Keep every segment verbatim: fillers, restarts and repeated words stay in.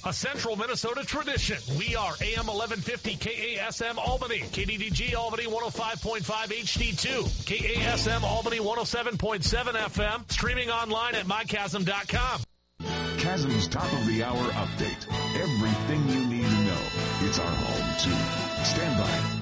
A Central Minnesota tradition. We are A M eleven fifty K A S M Albany, K D D G Albany one oh five point five H D two, K A S M Albany one oh seven point seven F M, streaming online at my chasm dot com. Chasm's top of the hour update. Everything you need to know. It's our home, too. Stand by.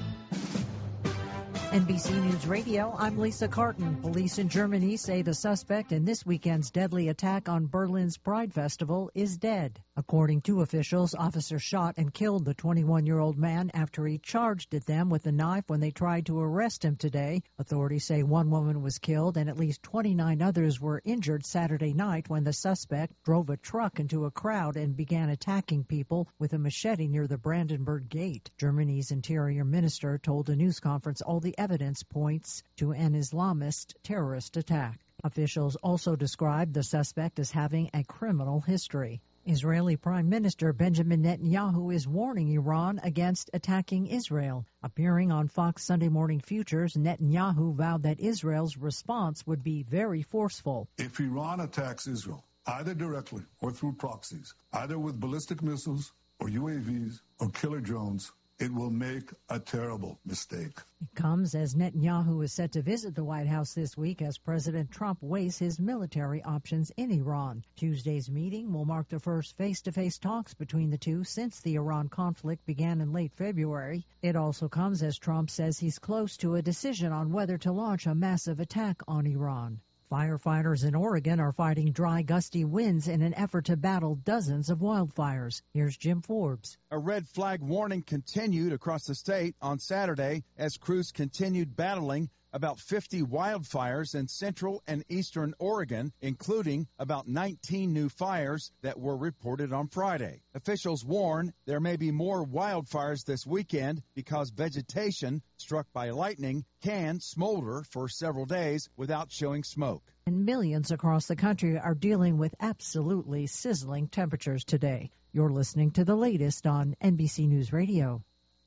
N B C News Radio, I'm Lisa Carton. Police in Germany say the suspect in this weekend's deadly attack on Berlin's Pride Festival is dead. According to officials, officers shot and killed the twenty-one-year-old man after he charged at them with a knife when they tried to arrest him today. Authorities say one woman was killed and at least twenty-nine others were injured Saturday night when the suspect drove a truck into a crowd and began attacking people with a machete near the Brandenburg Gate. Germany's interior minister told a news conference all the evidence points to an Islamist terrorist attack. Officials also described the suspect as having a criminal history. Israeli Prime Minister Benjamin Netanyahu is warning Iran against attacking Israel. Appearing on Fox Sunday Morning Futures, Netanyahu vowed that Israel's response would be very forceful. If Iran attacks Israel, either directly or through proxies, either with ballistic missiles or U A Vs or killer drones, it will make a terrible mistake. It comes as Netanyahu is set to visit the White House this week as President Trump weighs his military options in Iran. Tuesday's meeting will mark the first face-to-face talks between the two since the Iran conflict began in late February. It also comes as Trump says he's close to a decision on whether to launch a massive attack on Iran. Firefighters in Oregon are fighting dry, gusty winds in an effort to battle dozens of wildfires. Here's Jim Forbes. A red flag warning continued across the state on Saturday as crews continued battling about fifty wildfires in central and eastern Oregon, including about nineteen new fires that were reported on Friday. Officials warn there may be more wildfires this weekend because vegetation struck by lightning can smolder for several days without showing smoke. And millions across the country are dealing with absolutely sizzling temperatures today. You're listening to the latest on N B C News Radio.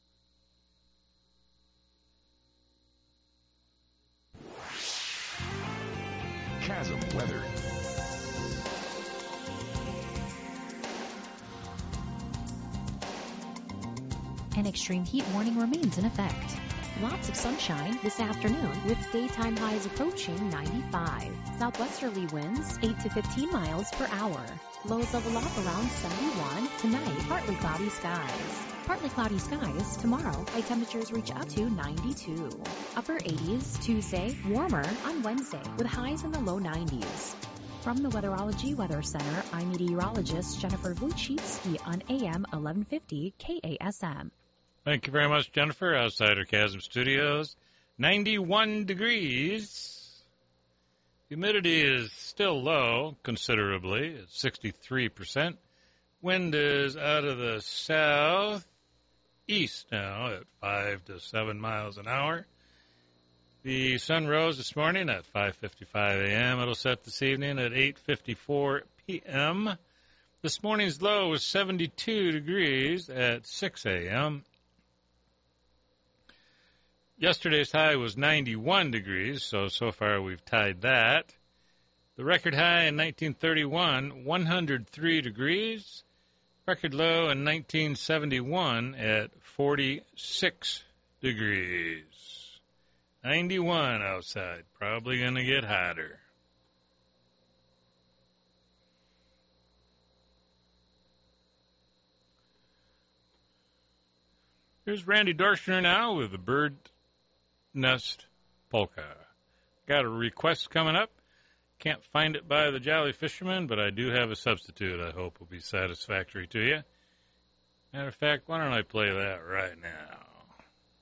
Chasm weather. An extreme heat warning remains in effect. Lots of sunshine this afternoon with daytime highs approaching ninety-five. Southwesterly winds eight to fifteen miles per hour. Lows level off around seventy-one. Tonight, partly cloudy skies. Partly cloudy skies tomorrow. High temperatures reach up to ninety-two. Upper eighties Tuesday, warmer on Wednesday with highs in the low nineties. From the Weatherology Weather Center, I'm meteorologist Jennifer Wojcicki on A M eleven fifty K A S M. Thank you very much, Jennifer. Outside our Chasm Studios, ninety-one degrees. Humidity is still low, considerably, at sixty-three percent. Wind is out of the southeast now at five to seven miles an hour. The sun rose this morning at five fifty-five a.m. It'll set this evening at eight fifty-four p.m. This morning's low was seventy-two degrees at six a.m. Yesterday's high was ninety-one degrees, so, so far we've tied that. The record high in nineteen thirty-one, one hundred three degrees. Record low in nineteen seventy-one at forty-six degrees. ninety-one outside, probably going to get hotter. Here's Randy Dorschner now with the Bird Nest Polka. Got a request coming up. Can't find it by the Jolly Fisherman, but I do have a substitute I hope will be satisfactory to you. Matter of fact, why don't I play that right now?